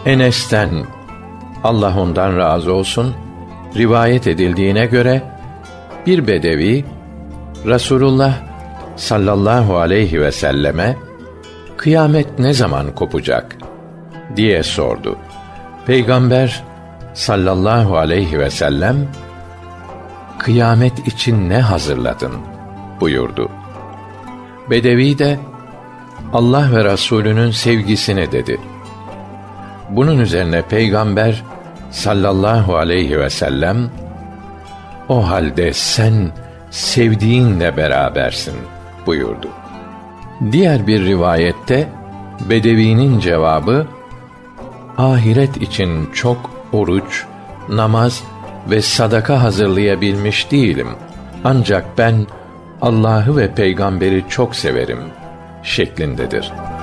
Enes'ten, Allah ondan razı olsun, rivayet edildiğine göre bir bedevi Resulullah sallallahu aleyhi ve selleme kıyamet ne zaman kopacak diye sordu. Peygamber sallallahu aleyhi ve sellem kıyamet için ne hazırladın buyurdu. Bedevi de Allah ve Resulünün sevgisini dedi. Bunun üzerine Peygamber sallallahu aleyhi ve sellem o halde sen sevdiğinle berabersin buyurdu. Diğer bir rivayette bedevinin cevabı ahiret için çok oruç, namaz ve sadaka hazırlayabilmiş değilim. Ancak ben Allah'ı ve peygamberi çok severim şeklindedir.